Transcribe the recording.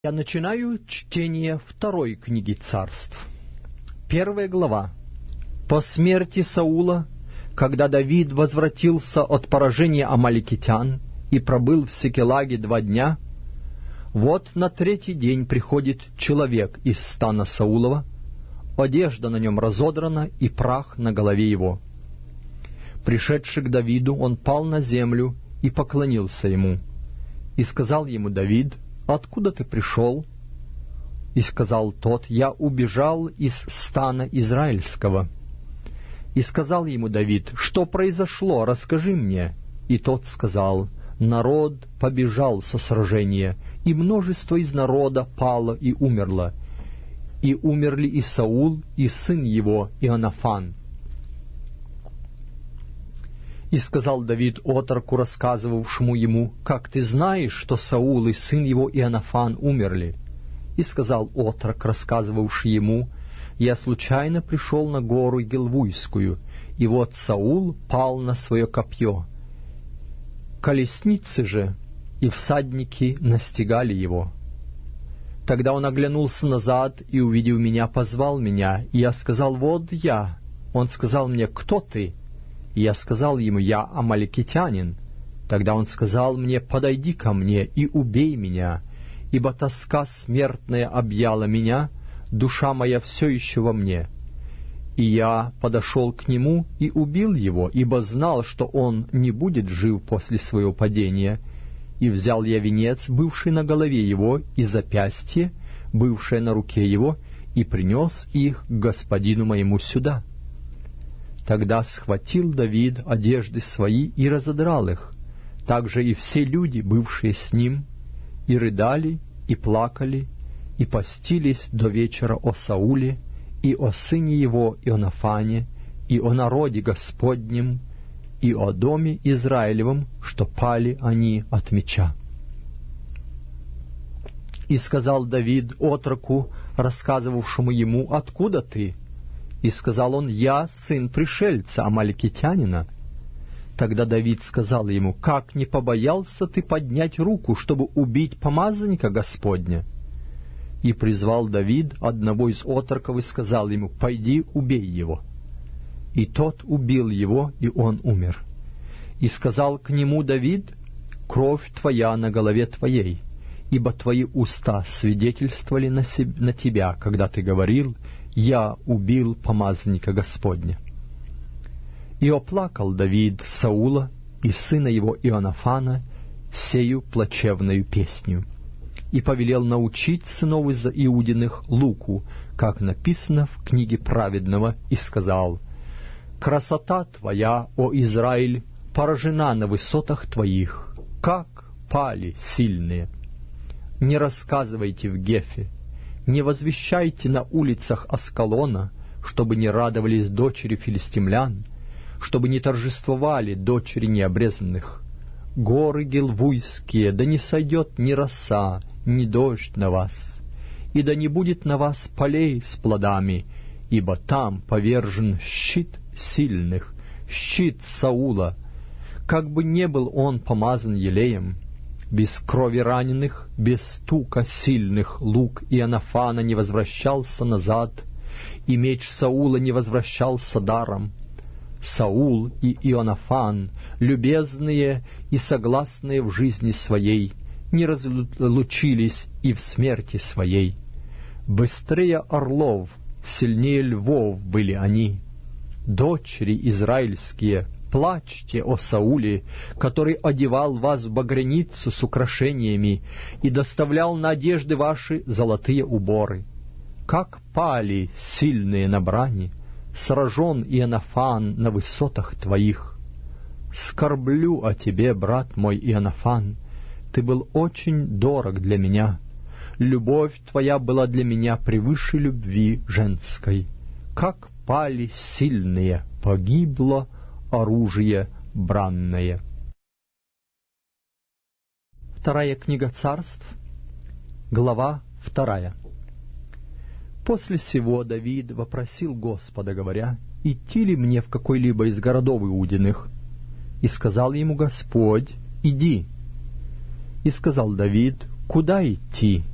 Я начинаю чтение второй книги Царств. 1 глава. По смерти Саула, когда Давид возвратился от поражения амаликитян и пробыл в Сикелаге 2 дня, вот на 3-й день приходит человек из стана Саулова, одежда на нем разодрана и прах на голове его. Пришедший к Давиду, он пал на землю и поклонился ему. И сказал ему Давид: «Откуда ты пришел?» И сказал тот: «Я убежал из стана израильского». И сказал ему Давид: «Что произошло? Расскажи мне». И тот сказал: «Народ побежал со сражения, и множество из народа пало и умерло. И умерли и Саул, и сын его Ионафан». И сказал Давид отроку, рассказывавшему ему: «Как ты знаешь, что Саул и сын его Ионафан умерли?» И сказал отрок, рассказывавший ему: «Я случайно пришел на гору Гилвуйскую, и вот Саул пал на свое копье. Колесницы же и всадники настигали его. Тогда он оглянулся назад и, увидев меня, позвал меня, и я сказал: вот я. Он сказал мне: кто ты? И я сказал ему: я амаликитянин. Тогда он сказал мне: подойди ко мне и убей меня, ибо тоска смертная объяла меня, душа моя все еще во мне. И я подошел к нему и убил его, ибо знал, что он не будет жив после своего падения. И взял я венец, бывший на голове его, и запястье, бывшее на руке его, и принес их к господину моему сюда». Тогда схватил Давид одежды свои и разодрал их, также и все люди, бывшие с ним, и рыдали, и плакали, и постились до вечера о Сауле, и о сыне его Ионафане, и о народе Господнем, и о доме Израилевом, что пали они от меча. И сказал Давид отроку, рассказывавшему ему: «Откуда ты?» И сказал он: «Я сын пришельца, амаликитянина». Тогда Давид сказал ему: «Как не побоялся ты поднять руку, чтобы убить помазанника Господня?» И призвал Давид одного из отроков и сказал ему: «Пойди, убей его». И тот убил его, и он умер. И сказал к нему Давид: «Кровь твоя на голове твоей, ибо твои уста свидетельствовали на тебя, когда ты говорил: я убил помазанника Господня». И оплакал Давид Саула и сына его Ионафана сею плачевною песню, и повелел научить сынов из Иудиных луку, как написано в книге праведного, и сказал: «Красота твоя, о Израиль, поражена на высотах твоих, как пали сильные. Не рассказывайте в Гефе, не возвещайте на улицах Аскалона, чтобы не радовались дочери филистимлян, чтобы не торжествовали дочери необрезанных. Горы гилвуйские, да не сойдет ни роса, ни дождь на вас, и да не будет на вас полей с плодами, ибо там повержен щит сильных, щит Саула, как бы не был он помазан елеем. Без крови раненых, без стука сильных лук Ионафана не возвращался назад, и меч Саула не возвращался даром. Саул и Ионафан, любезные и согласные в жизни своей, не разлучились и в смерти своей. Быстрее орлов, сильнее львов были они. Дочери израильские, плачьте о Сауле, который одевал вас в багряницу с украшениями и доставлял на одежды ваши золотые уборы. Как пали сильные на брани, сражен Ионафан на высотах твоих. Скорблю о тебе, брат мой Ионафан, ты был очень дорог для меня. Любовь твоя была для меня превыше любви женской. Как пали сильные, погибло оружие бранное». Вторая книга Царств, глава 2. После сего Давид вопросил Господа, говоря: «Идти ли мне в какой-либо из городов Иудиных?» И сказал ему Господь: «Иди». И сказал Давид: «Куда идти?»